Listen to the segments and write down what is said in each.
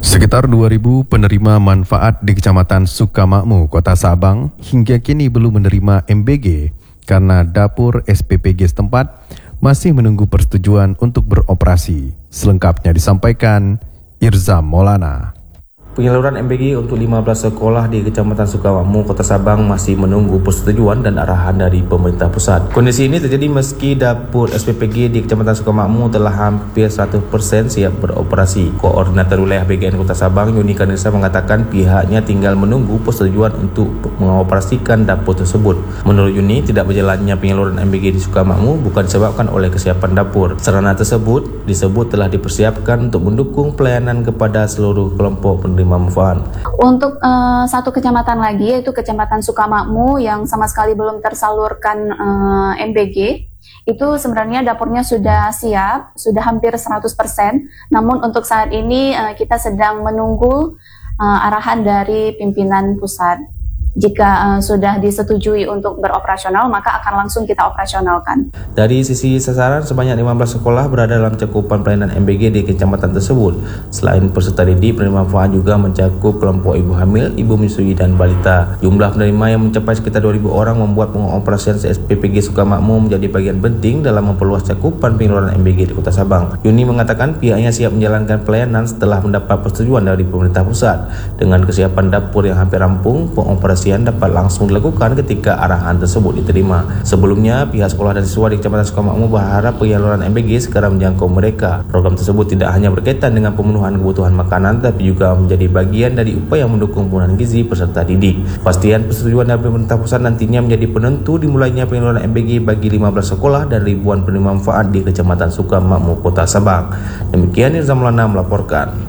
Sekitar 2.000 penerima manfaat di Kecamatan Sukamakmur, Kota Sabang hingga kini belum menerima MBG karena dapur SPPG setempat masih menunggu persetujuan untuk beroperasi. Selengkapnya disampaikan Irzam Maulana. Penyaluran MBG untuk 15 sekolah di Kecamatan Sukamakmur, Kota Sabang masih menunggu persetujuan dan arahan dari pemerintah pusat. Kondisi ini terjadi meski dapur SPPG di Kecamatan Sukamakmur telah hampir 100% siap beroperasi. Koordinator Wilayah BGN Kota Sabang, Yuni Kanesa, mengatakan pihaknya tinggal menunggu persetujuan untuk mengoperasikan dapur tersebut. Menurut Yuni, tidak berjalannya penyaluran MBG di Sukamakmur bukan disebabkan oleh kesiapan dapur. Sarana tersebut disebut telah dipersiapkan untuk mendukung pelayanan kepada seluruh kelompok penerima manfaat. Untuk satu kecamatan lagi, yaitu Kecamatan Sukamakmur yang sama sekali belum tersalurkan MBG, itu sebenarnya dapurnya sudah siap, sudah hampir 100%. Namun untuk saat ini kita sedang menunggu arahan dari pimpinan pusat. Jika sudah disetujui untuk beroperasional, maka akan langsung kita operasionalkan. Dari sisi sasaran, sebanyak 15 sekolah berada dalam cakupan pelayanan MBG di kecamatan tersebut. Selain peserta didik, penerima manfaat juga mencakup kelompok ibu hamil, ibu menyusui dan balita. Jumlah penerima yang mencapai sekitar 2.000 orang membuat pengoperasian SPPG Sukamakmur menjadi bagian penting dalam memperluas cakupan penyaluran MBG di Kota Sabang. Yuni mengatakan pihaknya siap menjalankan pelayanan setelah mendapat persetujuan dari pemerintah pusat. Dengan kesiapan dapur yang hampir rampung, pengoperasian dapat langsung dilakukan ketika arahan tersebut diterima. Sebelumnya, pihak sekolah dan siswa di Kecamatan Sukamakmur berharap penyaluran MBG segera menjangkau mereka. Program tersebut tidak hanya berkaitan dengan pemenuhan kebutuhan makanan, tapi juga menjadi bagian dari upaya mendukung pemenuhan gizi peserta didik. Pastian persetujuan dari pemerintah pusat nantinya menjadi penentu dimulainya penyaluran MBG bagi 15 sekolah dan ribuan penerima manfaat di Kecamatan Sukamakmur, Kota Sabang. Demikian Irzam Maulana melaporkan.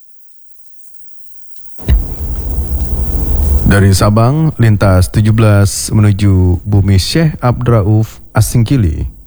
Dari Sabang, lintas 17 menuju Bumi Syekh Abdurrauf Asingkili.